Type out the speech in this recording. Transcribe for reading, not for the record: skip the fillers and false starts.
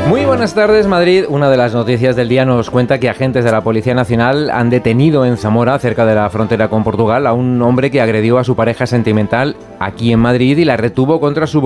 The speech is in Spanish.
Muy buenas tardes, Madrid. Una de las noticias del día nos cuenta que agentes de la Policía Nacional han detenido en Zamora, cerca de la frontera con Portugal, a un hombre que agredió a su pareja sentimental aquí en Madrid y la retuvo contra su